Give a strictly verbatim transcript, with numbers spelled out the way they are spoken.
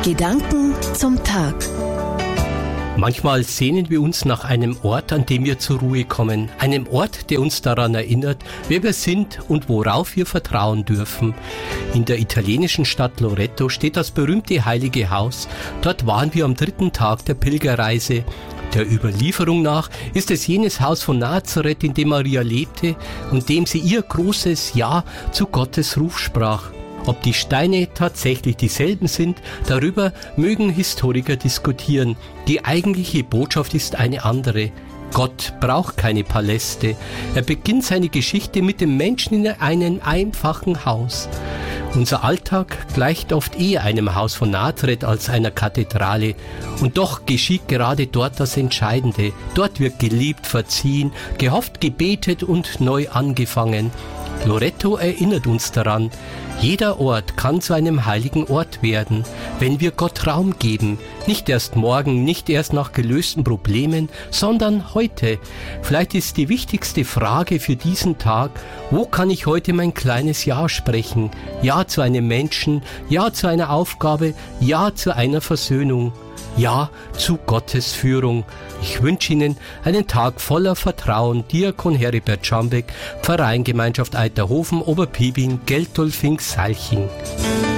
Gedanken zum Tag. Manchmal sehnen wir uns nach einem Ort, an dem wir zur Ruhe kommen. Einem Ort, der uns daran erinnert, wer wir sind und worauf wir vertrauen dürfen. In der italienischen Stadt Loreto steht das berühmte Heilige Haus. Dort waren wir am dritten Tag der Pilgerreise. Der Überlieferung nach ist es jenes Haus von Nazareth, in dem Maria lebte und dem sie ihr großes Ja zu Gottes Ruf sprach. Ob die Steine tatsächlich dieselben sind, darüber mögen Historiker diskutieren. Die eigentliche Botschaft ist eine andere. Gott braucht keine Paläste. Er beginnt seine Geschichte mit dem Menschen in einem einfachen Haus. Unser Alltag gleicht oft eher einem Haus von Nazareth als einer Kathedrale. Und doch geschieht gerade dort das Entscheidende. Dort wird geliebt, verziehen, gehofft, gebetet und neu angefangen. Loreto erinnert uns daran, jeder Ort kann zu einem heiligen Ort werden, wenn wir Gott Raum geben. Nicht erst morgen, nicht erst nach gelösten Problemen, sondern heute. Vielleicht ist die wichtigste Frage für diesen Tag, wo kann ich heute mein kleines Ja sprechen? Ja zu einem Menschen, Ja zu einer Aufgabe, Ja zu einer Versöhnung. Ja zu Gottes Führung. Ich wünsche Ihnen einen Tag voller Vertrauen. Diakon Heribert Schambeck, Pfarreingemeinschaft Eiterhofen, Oberpibing, Geltolfing, Salching.